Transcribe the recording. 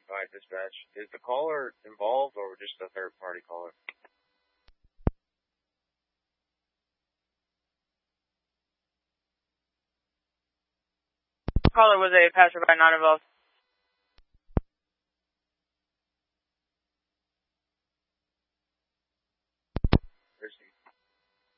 Alright, dispatch. Is the caller involved or just a third-party caller? Caller was a passerby, not involved. Where's he?